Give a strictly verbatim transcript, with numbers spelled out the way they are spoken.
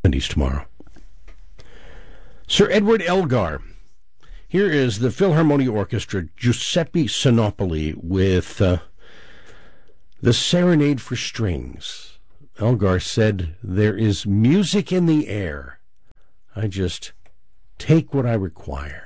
Tomorrow. Sir Edward Elgar. Here is the Philharmonia Orchestra, Giuseppe Sinopoli, with uh, the Serenade for Strings. Elgar said, "There is music in the air. I just take what I require."